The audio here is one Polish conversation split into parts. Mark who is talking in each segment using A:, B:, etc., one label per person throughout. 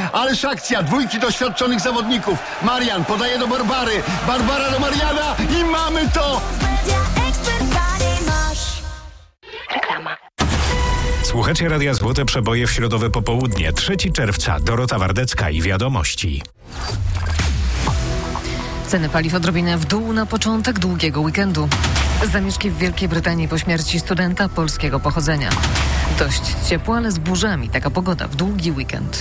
A: ależ akcja, dwójki doświadczonych zawodników. Marian podaje do Barbary, Barbara do Mariana i mamy to!
B: Reklama.
C: Słuchacie Radia Złote Przeboje w środowe popołudnie. 3 czerwca. Dorota Wardecka i Wiadomości.
D: Ceny paliw odrobinę w dół na początek długiego weekendu. Zamieszki w Wielkiej Brytanii po śmierci studenta polskiego pochodzenia. Dość ciepło, ale z burzami. Taka pogoda w długi weekend.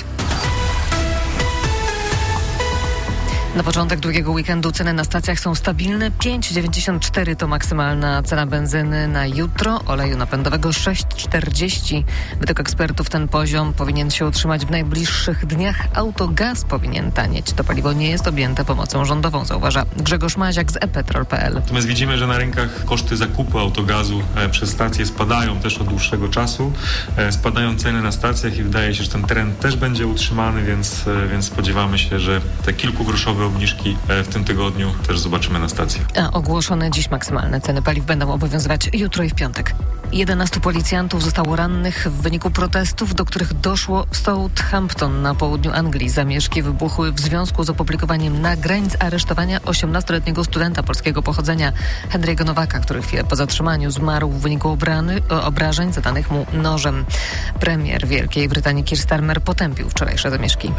D: Na początek długiego weekendu ceny na stacjach są stabilne. 5,94 to maksymalna cena benzyny na jutro, oleju napędowego 6,40. Według ekspertów ten poziom powinien się utrzymać w najbliższych dniach. Autogaz powinien tanieć. To paliwo nie jest objęte pomocą rządową, zauważa Grzegorz Maziak z ePetrol.pl.
E: Natomiast widzimy, że na rynkach koszty zakupu autogazu przez stacje spadają też od dłuższego czasu. Spadają ceny na stacjach i wydaje się, że ten trend też będzie utrzymany, więc spodziewamy się, że te kilkugroszowe obniżki w tym tygodniu też zobaczymy na stacjach.
D: A ogłoszone dziś maksymalne ceny paliw będą obowiązywać jutro i w piątek. 11 policjantów zostało rannych w wyniku protestów, do których doszło w Southampton na południu Anglii. Zamieszki wybuchły w związku z opublikowaniem nagrań z aresztowania 18-letniego studenta polskiego pochodzenia Henry'ego Nowaka, który chwilę po zatrzymaniu zmarł w wyniku obrażeń zadanych mu nożem. Premier Wielkiej Brytanii Keir Starmer potępił wczorajsze zamieszki.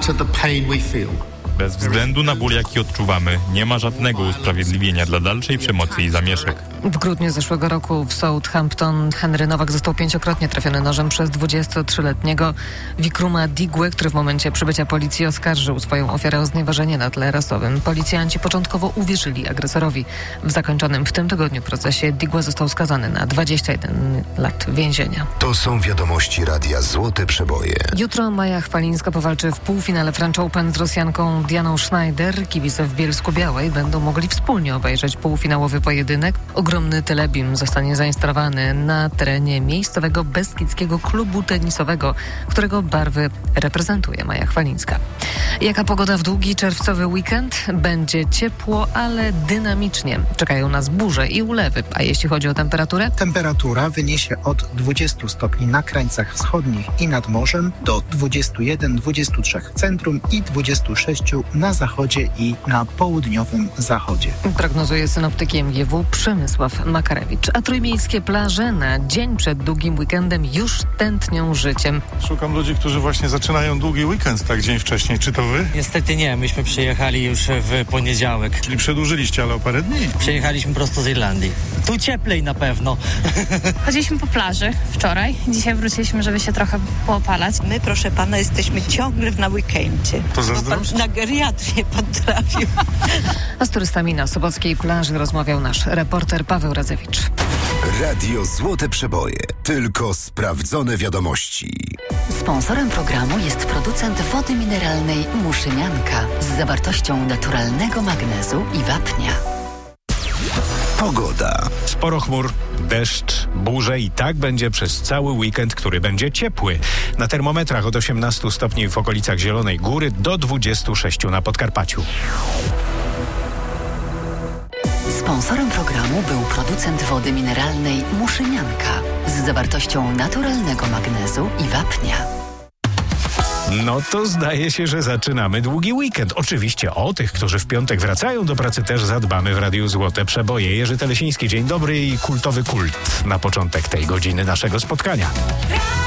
F: Bez względu na ból, jaki odczuwamy, nie ma żadnego usprawiedliwienia dla dalszej przemocy i zamieszek.
D: W grudniu zeszłego roku w Southampton Henry Nowak został 5-krotnie trafiony nożem przez 23-letniego Wikruma Digwe, który w momencie przybycia policji oskarżył swoją ofiarę o znieważenie na tle rasowym. Policjanci początkowo uwierzyli agresorowi. W zakończonym w tym tygodniu procesie Digwe został skazany na 21 lat więzienia.
G: To są wiadomości Radia Złote Przeboje.
D: Jutro Maja Chwalińska powalczy w półfinale French Open z Rosjanką Dianą Schneider. Kibice w Bielsku-Białej będą mogli wspólnie obejrzeć półfinałowy pojedynek. Ogromny telebim zostanie zainstalowany na terenie miejscowego Beskidzkiego Klubu Tenisowego, którego barwy reprezentuje Maja Chwalińska. Jaka pogoda w długi czerwcowy weekend? Będzie ciepło, ale dynamicznie. Czekają nas burze i ulewy. A jeśli chodzi o temperaturę?
H: Temperatura wyniesie od 20 stopni na krańcach wschodnich i nad morzem do 21-23 w centrum i 26 na zachodzie i na południowym zachodzie.
D: Prognozuje synoptyk MGW Przemysław Makarewicz. A trójmiejskie plaże na dzień przed długim weekendem już tętnią życiem.
I: Szukam ludzi, którzy właśnie zaczynają długi weekend, tak dzień wcześniej. Czy to wy?
J: Niestety nie, myśmy przyjechali już w poniedziałek.
I: Czyli przedłużyliście, ale o parę dni.
J: Przyjechaliśmy prosto z Irlandii. Tu cieplej na pewno.
K: Chodziliśmy po plaży wczoraj. Dzisiaj wróciliśmy, żeby się trochę poopalać.
L: My, proszę pana, jesteśmy ciągle na weekendzie.
I: To zazdrość?
L: Na geriatrię pan trafił.
D: A z turystami na sobockiej plaży rozmawiał nasz reporter Paweł Radzewicz.
G: Radio Złote Przeboje. Tylko sprawdzone wiadomości.
B: Sponsorem programu jest producent wody mineralnej Muszynianka z zawartością naturalnego magnezu i wapnia.
G: Pogoda.
C: Sporo chmur, deszcz, burze i tak będzie przez cały weekend, który będzie ciepły. Na termometrach od 18 stopni w okolicach Zielonej Góry do 26 na Podkarpaciu.
B: Sponsorem programu był producent wody mineralnej Muszynianka z zawartością naturalnego magnezu i wapnia.
C: No to zdaje się, że zaczynamy długi weekend. Oczywiście o tych, którzy w piątek wracają do pracy, też zadbamy w Radiu Złote Przeboje. Jerzy Telesiński, dzień dobry i kultowy kult na początek tej godziny naszego spotkania.